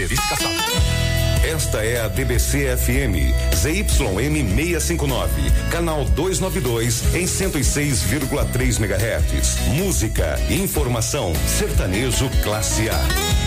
Verificação. Esta é a DBC FM, ZYM 659, canal 292 em 106,3 MHz. Música e informação, sertanejo classe A.